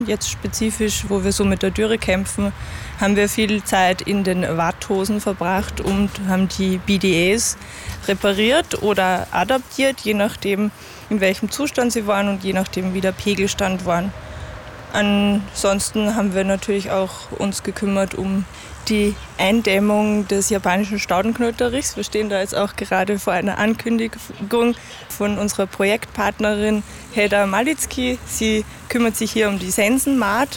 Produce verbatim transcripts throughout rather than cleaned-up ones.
Jetzt spezifisch, wo wir so mit der Dürre kämpfen, haben wir viel Zeit in den Watthosen verbracht und haben die B D As repariert oder adaptiert, je nachdem, in welchem Zustand sie waren und je nachdem, wie der Pegelstand war. Ansonsten haben wir natürlich auch uns gekümmert um die Eindämmung des japanischen Staudenknöterichs. Wir stehen da jetzt auch gerade vor einer Ankündigung von unserer Projektpartnerin Hedda Malitzki. Sie kümmert sich hier um die Sensenmaat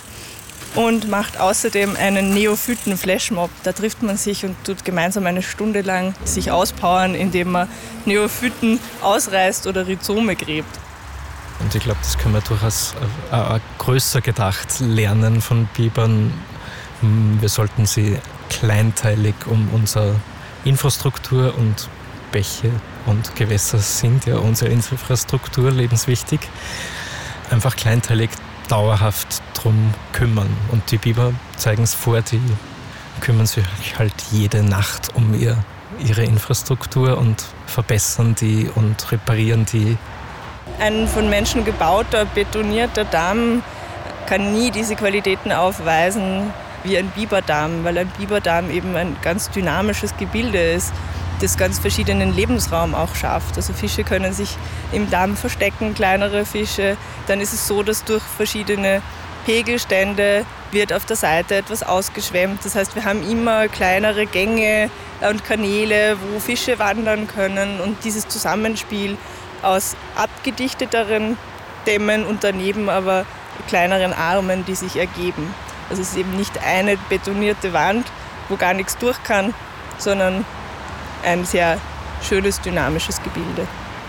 und macht außerdem einen Neophyten-Flashmob. Da trifft man sich und tut gemeinsam eine Stunde lang sich auspowern, indem man Neophyten ausreißt oder Rhizome gräbt. Und ich glaube, das können wir durchaus äh, größer gedacht lernen von Bibern. Wir sollten sie kleinteilig um unsere Infrastruktur und Bäche und Gewässer sind ja unsere Infrastruktur lebenswichtig, einfach kleinteilig dauerhaft drum kümmern. Und die Biber zeigen es vor, die kümmern sich halt jede Nacht um ihr, ihre Infrastruktur und verbessern die und reparieren die. Ein von Menschen gebauter, betonierter Damm kann nie diese Qualitäten aufweisen wie ein Biberdamm, weil ein Biberdamm eben ein ganz dynamisches Gebilde ist, das ganz verschiedenen Lebensraum auch schafft. Also Fische können sich im Damm verstecken, kleinere Fische. Dann ist es so, dass durch verschiedene Pegelstände wird auf der Seite etwas ausgeschwemmt. Das heißt, wir haben immer kleinere Gänge und Kanäle, wo Fische wandern können. Und dieses Zusammenspiel aus abgedichteteren Dämmen und daneben aber kleineren Armen, die sich ergeben. Also es ist eben nicht eine betonierte Wand, wo gar nichts durch kann, sondern ein sehr schönes, dynamisches Gebilde.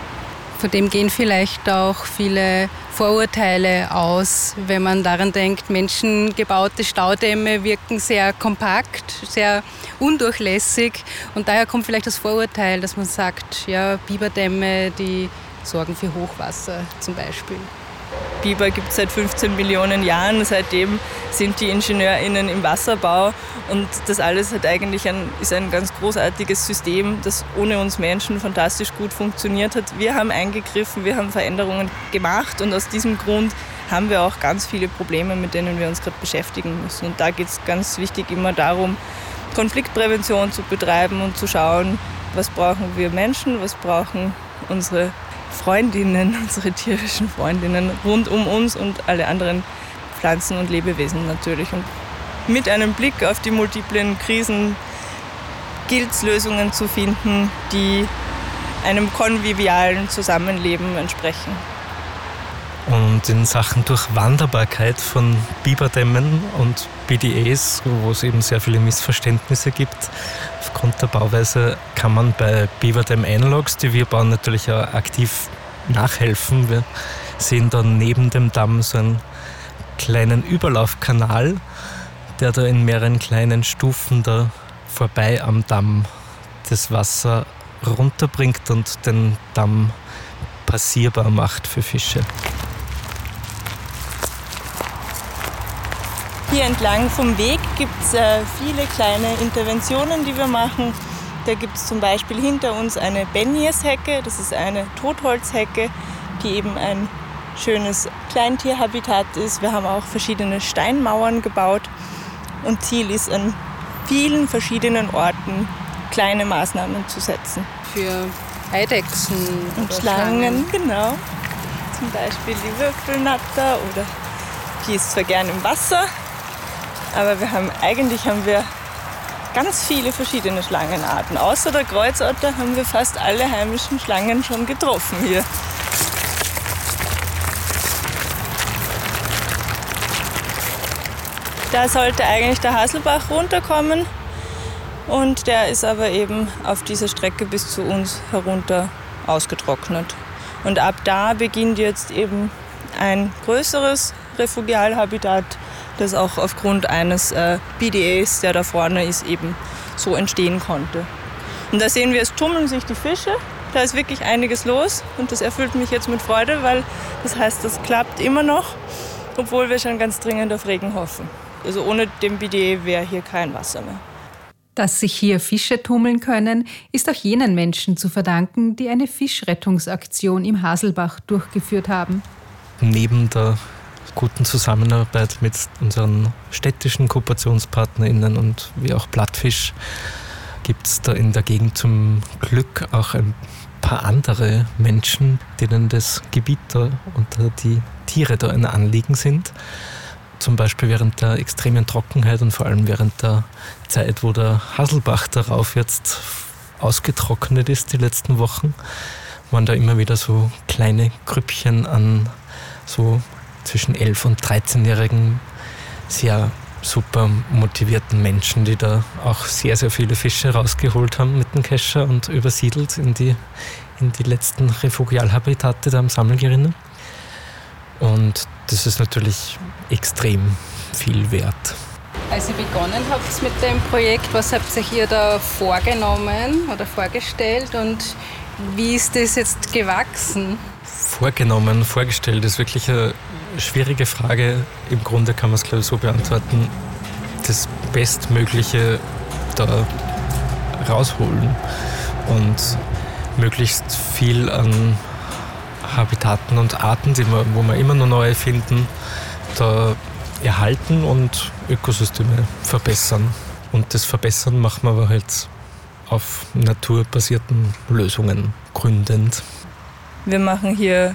Von dem gehen vielleicht auch viele Vorurteile aus, wenn man daran denkt, menschengebaute Staudämme wirken sehr kompakt, sehr undurchlässig. Und daher kommt vielleicht das Vorurteil, dass man sagt, ja, Biberdämme, die sorgen für Hochwasser zum Beispiel. Biber gibt es seit fünfzehn Millionen Jahren. Seitdem sind die IngenieurInnen im Wasserbau. Und das alles hat eigentlich ein, ist ein ganz großartiges System, das ohne uns Menschen fantastisch gut funktioniert hat. Wir haben eingegriffen, wir haben Veränderungen gemacht. Und aus diesem Grund haben wir auch ganz viele Probleme, mit denen wir uns gerade beschäftigen müssen. Und da geht es ganz wichtig immer darum, Konfliktprävention zu betreiben und zu schauen, was brauchen wir Menschen, was brauchen unsere Freundinnen, unsere tierischen Freundinnen rund um uns und alle anderen Pflanzen und Lebewesen natürlich. Und mit einem Blick auf die multiplen Krisen gilt es, Lösungen zu finden, die einem konvivialen Zusammenleben entsprechen. Und in Sachen Durchwanderbarkeit von Biberdämmen und B D As, wo es eben sehr viele Missverständnisse gibt, aufgrund der Bauweise kann man bei Beaverdam Analogs, die wir bauen, natürlich auch aktiv nachhelfen. Wir sehen da neben dem Damm so einen kleinen Überlaufkanal, der da in mehreren kleinen Stufen da vorbei am Damm das Wasser runterbringt und den Damm passierbar macht für Fische. Hier entlang vom Weg gibt es äh, viele kleine Interventionen, die wir machen. Da gibt es zum Beispiel hinter uns eine Benjeshecke, das ist eine Totholzhecke, die eben ein schönes Kleintierhabitat ist. Wir haben auch verschiedene Steinmauern gebaut und Ziel ist, an vielen verschiedenen Orten kleine Maßnahmen zu setzen. Für Eidechsen und oder Schlangen, Schlangen. Genau. Zum Beispiel die Würfelnatter oder die ist zwar gern im Wasser, aber wir haben, eigentlich haben wir ganz viele verschiedene Schlangenarten. Außer der Kreuzotter haben wir fast alle heimischen Schlangen schon getroffen hier. Da sollte eigentlich der Haselbach runterkommen und der ist aber eben auf dieser Strecke bis zu uns herunter ausgetrocknet. Und ab da beginnt jetzt eben ein größeres Refugialhabitat, das auch aufgrund eines äh, B D As, der da vorne ist, eben so entstehen konnte. Und da sehen wir, es tummeln sich die Fische. Da ist wirklich einiges los und das erfüllt mich jetzt mit Freude, weil das heißt, das klappt immer noch, obwohl wir schon ganz dringend auf Regen hoffen. Also ohne den B D A wäre hier kein Wasser mehr. Dass sich hier Fische tummeln können, ist auch jenen Menschen zu verdanken, die eine Fischrettungsaktion im Haselbach durchgeführt haben. Neben der guten Zusammenarbeit mit unseren städtischen KooperationspartnerInnen und wie auch Plattfisch gibt es da in der Gegend zum Glück auch ein paar andere Menschen, denen das Gebiet da und die Tiere da ein Anliegen sind. Zum Beispiel während der extremen Trockenheit und vor allem während der Zeit, wo der Haselbach darauf jetzt ausgetrocknet ist, die letzten Wochen, waren da immer wieder so kleine Grüppchen an so zwischen elf- und dreizehnjährigen sehr super motivierten Menschen, die da auch sehr, sehr viele Fische rausgeholt haben mit dem Kescher und übersiedelt in die, in die letzten Refugialhabitate da am Sammelgerinne. Und das ist natürlich extrem viel wert. Als ihr begonnen habt mit dem Projekt, was habt ihr hier da vorgenommen oder vorgestellt und wie ist das jetzt gewachsen? Vorgenommen, vorgestellt ist wirklich eine schwierige Frage. Im Grunde kann man es, glaube ich, so beantworten, das Bestmögliche da rausholen und möglichst viel an Habitaten und Arten, die wir, wo wir immer noch neue finden, da erhalten und Ökosysteme verbessern. Und das Verbessern machen wir aber halt auf naturbasierten Lösungen gründend. Wir machen hier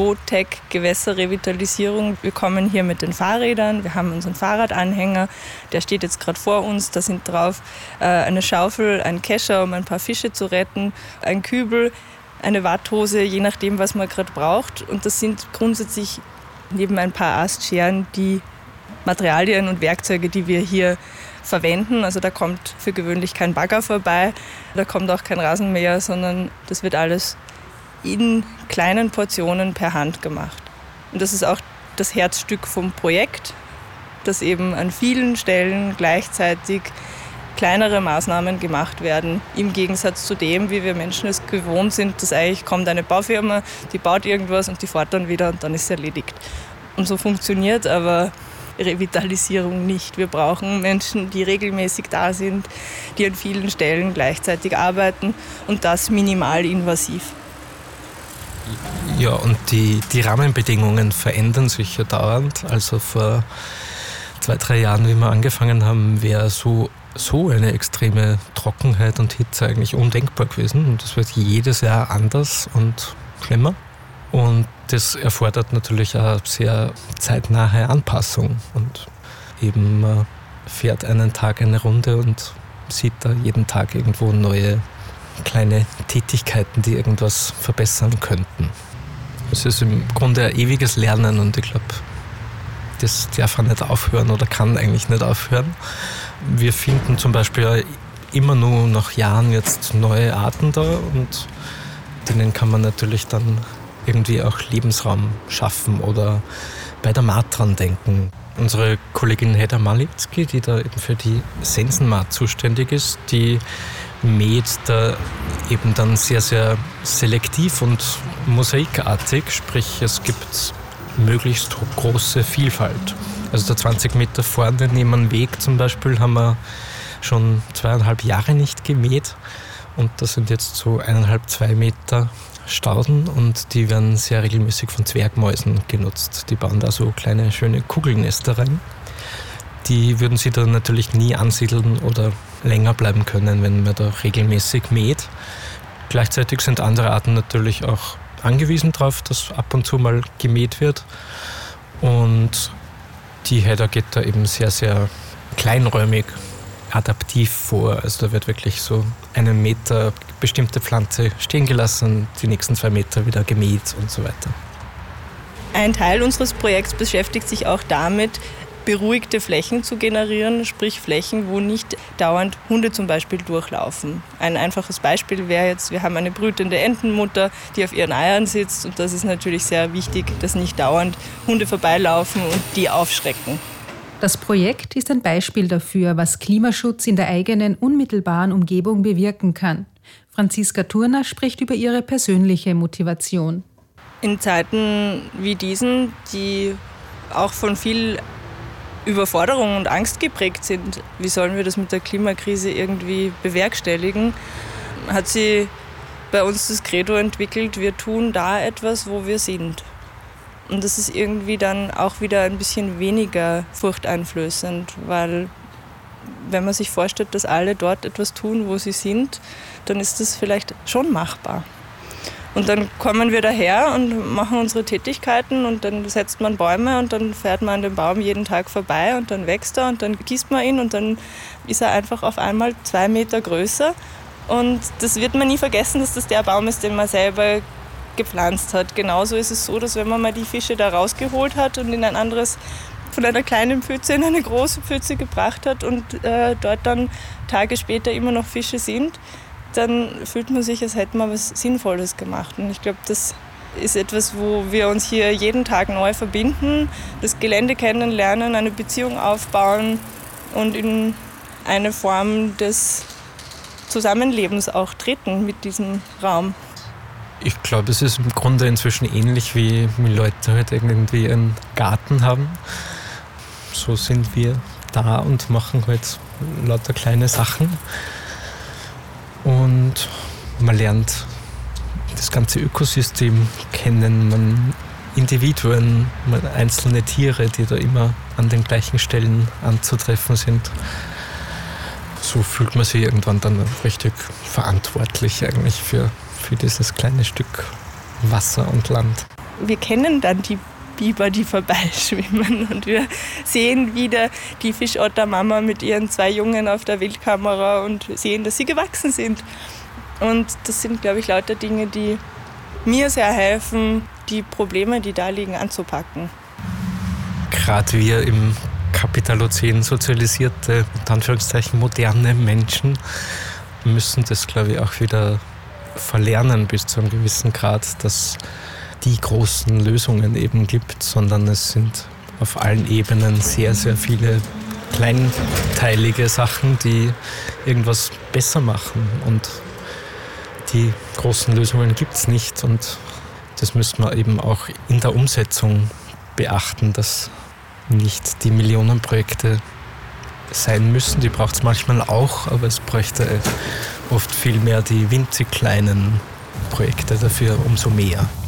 Low-Tech-Gewässerrevitalisierung. Wir kommen hier mit den Fahrrädern, wir haben unseren Fahrradanhänger, der steht jetzt gerade vor uns, da sind drauf äh, eine Schaufel, ein Kescher, um ein paar Fische zu retten, ein Kübel, eine Watthose, je nachdem, was man gerade braucht. Und das sind grundsätzlich neben ein paar Astscheren die Materialien und Werkzeuge, die wir hier verwenden. Also da kommt für gewöhnlich kein Bagger vorbei, da kommt auch kein Rasenmäher, sondern das wird alles in kleinen Portionen per Hand gemacht. Und das ist auch das Herzstück vom Projekt, dass eben an vielen Stellen gleichzeitig kleinere Maßnahmen gemacht werden, im Gegensatz zu dem, wie wir Menschen es gewohnt sind, dass eigentlich kommt eine Baufirma, die baut irgendwas und die fährt dann wieder und dann ist es erledigt. Und so funktioniert aber Revitalisierung nicht. Wir brauchen Menschen, die regelmäßig da sind, die an vielen Stellen gleichzeitig arbeiten und das minimalinvasiv. Ja, und die, die Rahmenbedingungen verändern sich ja dauernd. Also vor zwei, drei Jahren, wie wir angefangen haben, wäre so, so eine extreme Trockenheit und Hitze eigentlich undenkbar gewesen. Und das wird jedes Jahr anders und schlimmer. Und das erfordert natürlich eine sehr zeitnahe Anpassung. Und eben man fährt einen Tag eine Runde und sieht da jeden Tag irgendwo neue kleine Tätigkeiten, die irgendwas verbessern könnten. Es ist im Grunde ein ewiges Lernen und ich glaube, das darf auch nicht aufhören oder kann eigentlich nicht aufhören. Wir finden zum Beispiel immer nur nach Jahren jetzt neue Arten da und denen kann man natürlich dann irgendwie auch Lebensraum schaffen oder bei der Maat dran denken. Unsere Kollegin Hedda Malitzki, die da eben für die Sensenmaat zuständig ist, die mäht da eben dann sehr, sehr selektiv und mosaikartig, sprich es gibt möglichst große Vielfalt. Also der zwanzig Meter vorne neben dem Weg zum Beispiel haben wir schon zweieinhalb Jahre nicht gemäht und das sind jetzt so eineinhalb, zwei Meter Stauden und die werden sehr regelmäßig von Zwergmäusen genutzt. Die bauen da so kleine, schöne Kugelnester rein. Die würden sie dann natürlich nie ansiedeln oder länger bleiben können, wenn man da regelmäßig mäht. Gleichzeitig sind andere Arten natürlich auch angewiesen darauf, dass ab und zu mal gemäht wird. Und die Hedda geht da eben sehr, sehr kleinräumig adaptiv vor. Also da wird wirklich so einen Meter bestimmte Pflanze stehen gelassen, die nächsten zwei Meter wieder gemäht und so weiter. Ein Teil unseres Projekts beschäftigt sich auch damit, beruhigte Flächen zu generieren, sprich Flächen, wo nicht dauernd Hunde zum Beispiel durchlaufen. Ein einfaches Beispiel wäre jetzt, wir haben eine brütende Entenmutter, die auf ihren Eiern sitzt und das ist natürlich sehr wichtig, dass nicht dauernd Hunde vorbeilaufen und die aufschrecken. Das Projekt ist ein Beispiel dafür, was Klimaschutz in der eigenen unmittelbaren Umgebung bewirken kann. Franziska Thurner spricht über ihre persönliche Motivation. In Zeiten wie diesen, die auch von viel Überforderung und Angst geprägt sind, wie sollen wir das mit der Klimakrise irgendwie bewerkstelligen, hat sie bei uns das Credo entwickelt, wir tun da etwas, wo wir sind. Und das ist irgendwie dann auch wieder ein bisschen weniger furchteinflößend, weil wenn man sich vorstellt, dass alle dort etwas tun, wo sie sind, dann ist das vielleicht schon machbar. Und dann kommen wir daher und machen unsere Tätigkeiten und dann setzt man Bäume und dann fährt man an dem Baum jeden Tag vorbei und dann wächst er und dann gießt man ihn und dann ist er einfach auf einmal zwei Meter größer. Und das wird man nie vergessen, dass das der Baum ist, den man selber gepflanzt hat. Genauso ist es so, dass wenn man mal die Fische da rausgeholt hat und in ein anderes, von einer kleinen Pfütze in eine große Pfütze gebracht hat und äh, dort dann Tage später immer noch Fische sind, dann fühlt man sich, als hätte man was Sinnvolles gemacht. Und ich glaube, das ist etwas, wo wir uns hier jeden Tag neu verbinden, das Gelände kennenlernen, eine Beziehung aufbauen und in eine Form des Zusammenlebens auch treten mit diesem Raum. Ich glaube, es ist im Grunde inzwischen ähnlich, wie Leute halt irgendwie einen Garten haben. So sind wir da und machen halt lauter kleine Sachen. Und man lernt das ganze Ökosystem kennen, man Individuen, man einzelne Tiere, die da immer an den gleichen Stellen anzutreffen sind. So fühlt man sich irgendwann dann richtig verantwortlich eigentlich für, für dieses kleine Stück Wasser und Land. Wir kennen dann die Biber, die vorbeischwimmen und wir sehen wieder die Fischottermama mit ihren zwei Jungen auf der Wildkamera und sehen, dass sie gewachsen sind. Und das sind, glaube ich, lauter Dinge, die mir sehr helfen, die Probleme, die da liegen, anzupacken. Gerade wir im Kapitalozän sozialisierte, in Anführungszeichen moderne Menschen müssen das, glaube ich, auch wieder verlernen bis zu einem gewissen Grad, dass die großen Lösungen eben gibt, sondern es sind auf allen Ebenen sehr, sehr viele kleinteilige Sachen, die irgendwas besser machen. Und die großen Lösungen gibt es nicht. Und das müssen wir eben auch in der Umsetzung beachten, dass nicht die Millionenprojekte sein müssen. Die braucht es manchmal auch, aber es bräuchte oft viel mehr die winzig kleinen Projekte dafür, umso mehr.